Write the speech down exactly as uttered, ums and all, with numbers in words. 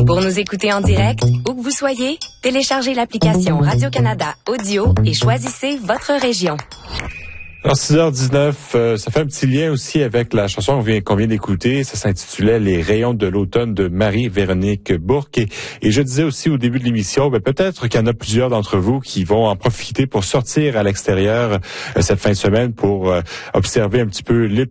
Pour nous écouter en direct, où que vous soyez, téléchargez l'application Radio-Canada Audio et choisissez votre région. Alors, six heures dix-neuf, euh, ça fait un petit lien aussi avec la chanson qu'on vient, qu'on vient d'écouter. Ça s'intitulait « Les rayons de l'automne » de Marie-Véronique Bourque. Et, et je disais aussi au début de l'émission, ben, peut-être qu'il y en a plusieurs d'entre vous qui vont en profiter pour sortir à l'extérieur euh, cette fin de semaine pour euh, observer un petit peu les